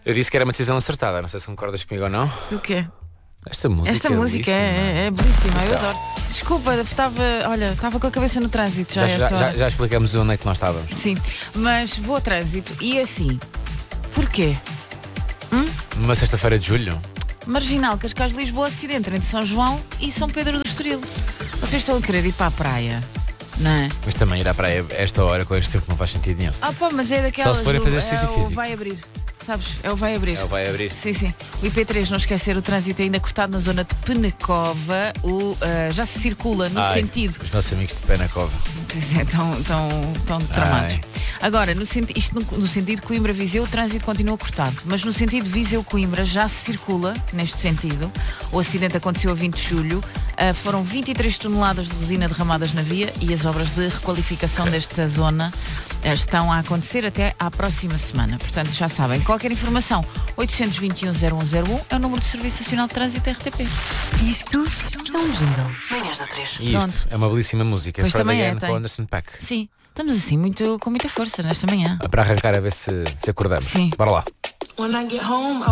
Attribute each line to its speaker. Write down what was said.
Speaker 1: Eu disse que era uma decisão acertada, não sei se concordas comigo ou não.
Speaker 2: Do quê?
Speaker 1: Esta música
Speaker 2: é belíssima, eu adoro. Desculpa, estava com a cabeça no trânsito
Speaker 1: já explicamos onde é que nós estávamos.
Speaker 2: Sim, mas vou ao trânsito e assim, porquê?
Speaker 1: Numa sexta-feira de julho.
Speaker 2: Marginal, Cascais de Lisboa, acidente entre São João e São Pedro do Estoril. Vocês estão a querer ir para a praia, não é?
Speaker 1: Mas também ir à praia a esta hora com este tempo não faz sentido nenhum.
Speaker 2: Mas é daquelas.
Speaker 1: Só se forem fazer exercício físico.
Speaker 2: Vai abrir. Sabes? Vai abrir.
Speaker 1: Vai abrir.
Speaker 2: Sim. O IP3, não esquecer, o trânsito ainda cortado na zona de Penacova. Já se circula no sentido.
Speaker 1: Os nossos amigos de Penacova.
Speaker 2: Pois é, estão tramados. Agora, no sentido Coimbra-Viseu, o trânsito continua cortado. Mas no sentido Viseu-Coimbra já se circula neste sentido. O acidente aconteceu a 20 de julho. Foram 23 toneladas de resina derramadas na via e as obras de requalificação desta zona estão a acontecer até à próxima semana. Portanto, já sabem, qualquer informação, 821-0101 é o número de Serviço Nacional de Trânsito RTP.
Speaker 3: Isto é um jingle. Manhãs da 3.
Speaker 1: E isto é uma belíssima música.
Speaker 2: Pois também é,
Speaker 1: com Anderson .Paak.
Speaker 2: Sim, estamos assim com muita força nesta manhã.
Speaker 1: Para arrancar a ver se acordamos.
Speaker 2: Sim.
Speaker 1: Bora lá.